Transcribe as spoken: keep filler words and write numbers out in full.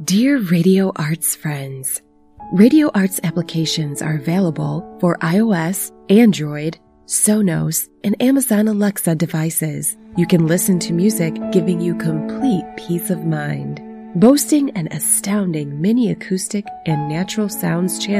Dear Radio Arts friends, Radio Arts applications are available for iOS, Android, Sonos, and Amazon Alexa devices. You can listen to music giving you complete peace of mind. Boasting an astounding mini acoustic and natural sounds channel